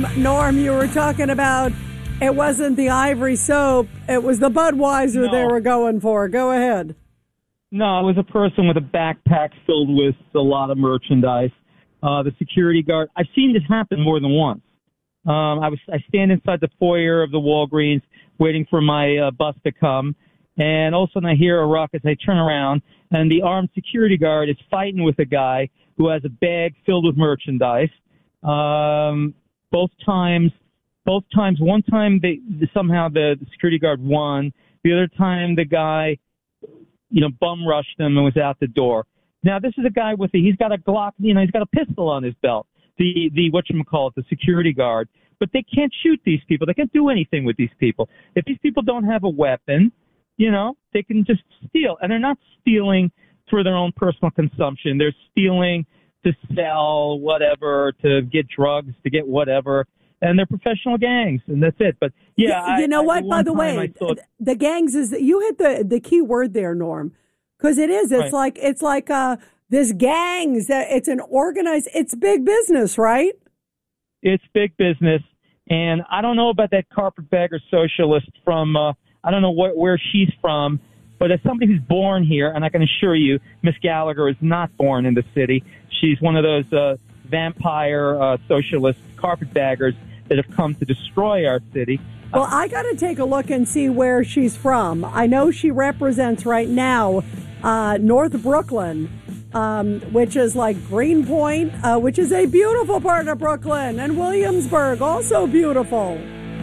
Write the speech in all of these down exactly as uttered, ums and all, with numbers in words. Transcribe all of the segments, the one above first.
Norm, you were talking about it wasn't the Ivory soap. It was the Budweiser No. they were going for. Go ahead. No, it was a person with a backpack filled with a lot of merchandise. Uh, the security guard. I've seen this happen more than once. Um, I was I stand inside the foyer of the Walgreens waiting for my uh, bus to come, and all of a sudden I hear a ruckus. I turn around, and the armed security guard is fighting with a guy who has a bag filled with merchandise. Um, both times, both times. One time they somehow the, the security guard won. The other time the guy, you know, bum rushed him and was out the door. Now this is a guy with a, he's got a Glock, you know, he's got a pistol on his belt. The the whatchamacallit, the security guard. But they can't shoot these people. They can't do anything with these people. If these people don't have a weapon, you know, they can just steal. And they're not stealing for their own personal consumption. They're stealing to sell whatever, to get drugs, to get whatever. And they're professional gangs, and that's it. But, yeah. You, you know I, what, I, by the way, thought, the gangs is, you hit the, the key word there, Norm, because it is. It's right. like, it's like uh, this gangs. It's an organized, it's big business, right? It's big business, and I don't know about that carpetbagger socialist from, uh, I don't know what, where she's from, but as somebody who's born here, and I can assure you, Miss Gallagher is not born in the city. She's one of those uh, vampire uh, socialist carpetbaggers that have come to destroy our city. Well, I got to take a look and see where she's from. I know she represents right now uh, North Brooklyn. Um, which is like Greenpoint, uh, which is a beautiful part of Brooklyn, and Williamsburg, also beautiful.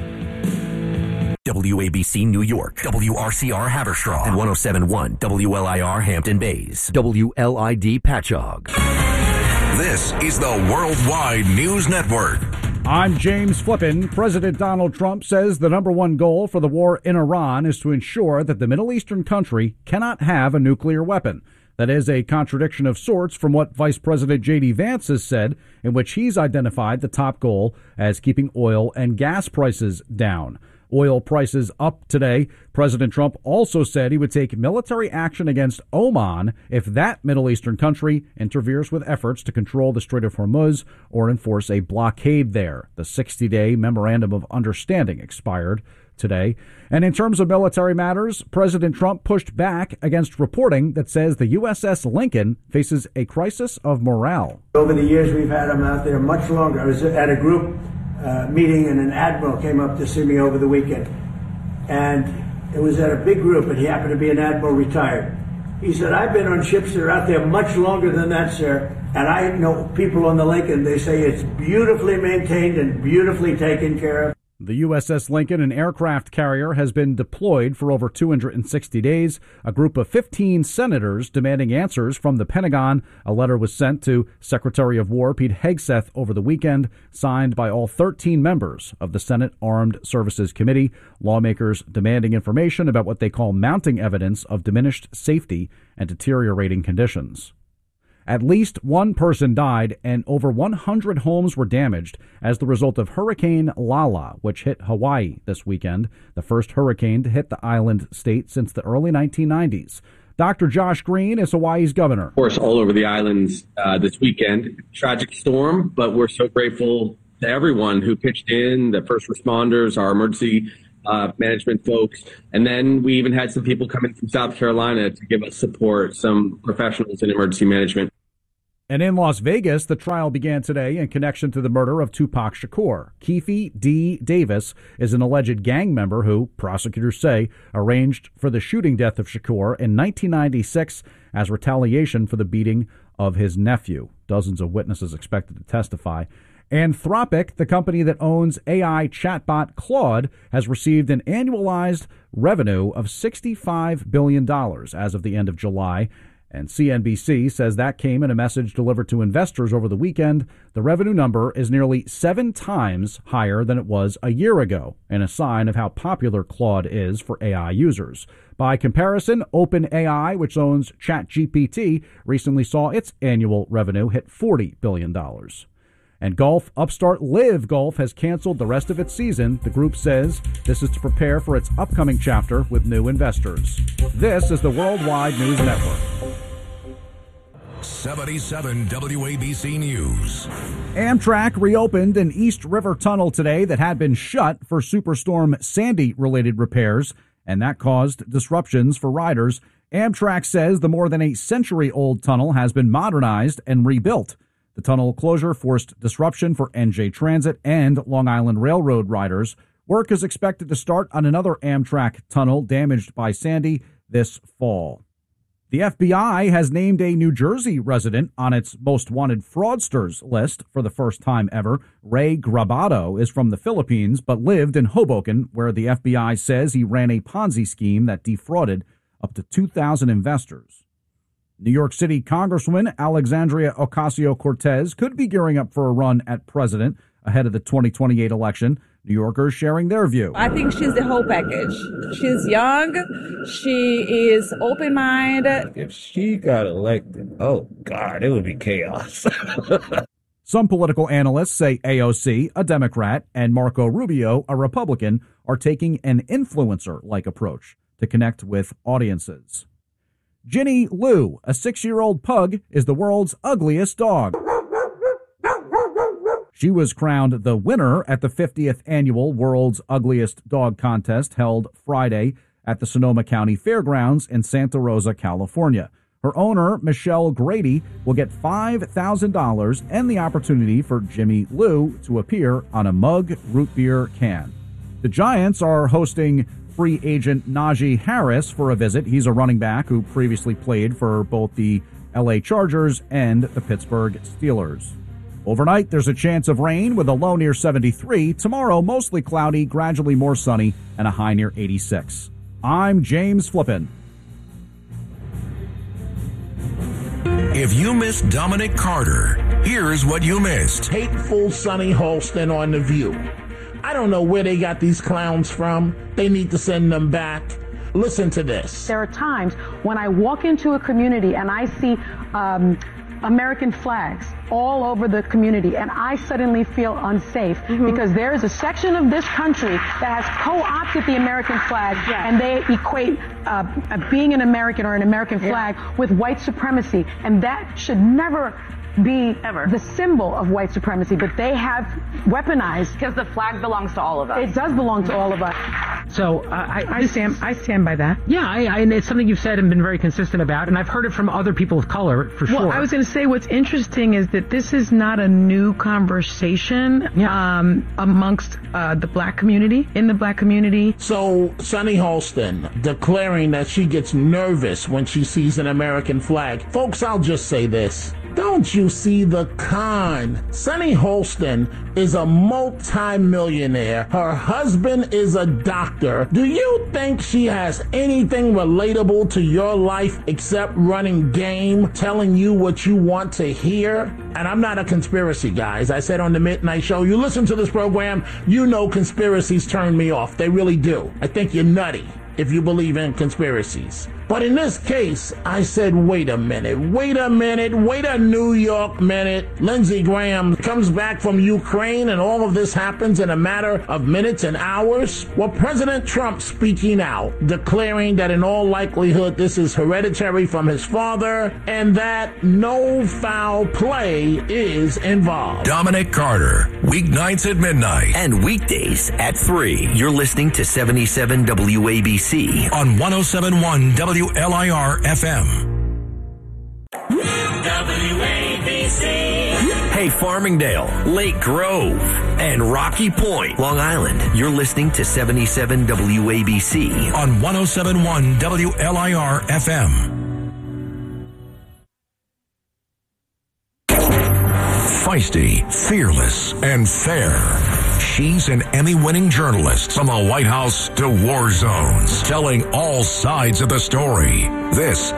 W A B C New York, W R C R Haverstraw, and one oh seven point one W L I R Hampton Bays, W L I D Patchogue. This is the Worldwide News Network. I'm James Flippin. President Donald Trump says the number one goal for the war in Iran is to ensure that the Middle Eastern country cannot have a nuclear weapon. That is a contradiction of sorts from what Vice President J D Vance has said, in which he's identified the top goal as keeping oil and gas prices down. Oil prices up today. President Trump also said he would take military action against Oman if that Middle Eastern country interferes with efforts to control the Strait of Hormuz or enforce a blockade there. The sixty-day Memorandum of Understanding expired today. And in terms of military matters, President Trump pushed back against reporting that says the U S S Lincoln faces a crisis of morale. Over the years, we've had them out there much longer. I was at a group uh, meeting, and an admiral came up to see me over the weekend. And it was at a big group, and he happened to be an admiral retired. He said, I've been on ships that are out there much longer than that, sir. And I know people on the Lincoln, they say it's beautifully maintained and beautifully taken care of. The U S S Lincoln, an aircraft carrier, has been deployed for over two hundred sixty days. A group of fifteen senators demanding answers from the Pentagon. A letter was sent to Secretary of War Pete Hegseth over the weekend, signed by all thirteen members of the Senate Armed Services Committee. Lawmakers demanding information about what they call mounting evidence of diminished safety and deteriorating conditions. At least one person died and over one hundred homes were damaged as the result of Hurricane Lala, which hit Hawaii this weekend, the first hurricane to hit the island state since the early nineteen nineties. Doctor Josh Green is Hawaii's governor. Of course, all over the islands uh, this weekend. Tragic storm, but we're so grateful to everyone who pitched in, the first responders, our emergency Uh, management folks. And then we even had some people come in from South Carolina to give us support, some professionals in emergency management. And in Las Vegas, the trial began today in connection to the murder of Tupac Shakur. Keefe D. Davis is an alleged gang member who, prosecutors say, arranged for the shooting death of Shakur in nineteen ninety-six as retaliation for the beating of his nephew. Dozens of witnesses expected to testify. Anthropic, the company that owns A I chatbot Claude, has received an annualized revenue of sixty-five billion dollars as of the end of July. And C N B C says that came in a message delivered to investors over the weekend. The revenue number is nearly seven times higher than it was a year ago, and a sign of how popular Claude is for A I users. By comparison, OpenAI, which owns ChatGPT, recently saw its annual revenue hit forty billion dollars. And golf upstart Live Golf has canceled the rest of its season. The group says this is to prepare for its upcoming chapter with new investors. This is the Worldwide News Network. seventy-seven W A B C News. Amtrak reopened an East River tunnel today that had been shut for Superstorm Sandy-related repairs, and that caused disruptions for riders. Amtrak says the more than a century-old tunnel has been modernized and rebuilt. The tunnel closure forced disruption for N J Transit and Long Island Railroad riders. Work is expected to start on another Amtrak tunnel damaged by Sandy this fall. The F B I has named a New Jersey resident on its most wanted fraudsters list for the first time ever. Ray Grabado is from the Philippines but lived in Hoboken, where the F B I says he ran a Ponzi scheme that defrauded up to two thousand investors. New York City Congresswoman Alexandria Ocasio-Cortez could be gearing up for a run at president ahead of the twenty twenty-eight election. New Yorkers sharing their view. I think she's the whole package. She's young. She is open-minded. If she got elected, oh, God, it would be chaos. Some political analysts say A O C, a Democrat, and Marco Rubio, a Republican, are taking an influencer-like approach to connect with audiences. Ginny Lou, a six-year-old pug, is the world's ugliest dog. She was crowned the winner at the fiftieth annual World's Ugliest Dog Contest held Friday at the Sonoma County Fairgrounds in Santa Rosa, California. Her owner, Michelle Grady, will get five thousand dollars and the opportunity for Jimmy Lou to appear on a mug root beer can. The Giants are hosting free agent Najee Harris for a visit. He's a running back who previously played for both the L A Chargers and the Pittsburgh Steelers. Overnight, there's a chance of rain with a low near seventy-three. Tomorrow, mostly cloudy, gradually more sunny, and a high near eighty-six. I'm James Flippin. If you missed Dominic Carter, here's what you missed. Hateful Sonny Holston on The View. I don't know where they got these clowns from. They need to send them back. Listen to this. There are times when I walk into a community and I see um, American flags all over the community, and I suddenly feel unsafe mm-hmm. because there is a section of this country that has co-opted the American flag, yeah. and they equate uh, being an American or an American flag yeah. with white supremacy, and that should never be Ever. the symbol of white supremacy, but they have weaponized. Because the flag belongs to all of us. It does belong to all of us. So uh, I, I stand I stand by that. Yeah, I, I, and it's something you've said and been very consistent about, and I've heard it from other people of color, for well, sure. Well, I was going to say what's interesting is that this is not a new conversation yeah. um, amongst uh, the black community, in the black community. So Sonny Holston declaring that she gets nervous when she sees an American flag. Folks, I'll just say this. Don't you see the con? Sonny Holston is a multi-millionaire. Her husband is a doctor. Do you think she has anything relatable to your life except running game, telling you what you want to hear? And I'm not a conspiracy guy. As I said on the Midnight Show, you listen to this program, you know conspiracies turn me off. They really do. I think you're nutty if you believe in conspiracies. But in this case, I said, wait a minute, wait a minute, wait a New York minute. Lindsey Graham comes back from Ukraine and all of this happens in a matter of minutes and hours. Well, President Trump speaking out, declaring that in all likelihood this is hereditary from his father and that no foul play is involved. Dominic Carter, weeknights at midnight. And weekdays at three. You're listening to seventy-seven W A B C on one oh seven point one W L I R F M. W A B C. Hey, Farmingdale, Lake Grove, and Rocky Point, Long Island. You're listening to seventy-seven W A B C on one oh seven point one W L I R F M. Feisty, fearless, and fair. She's an Emmy-winning journalist from the White House to war zones, telling all sides of the story. This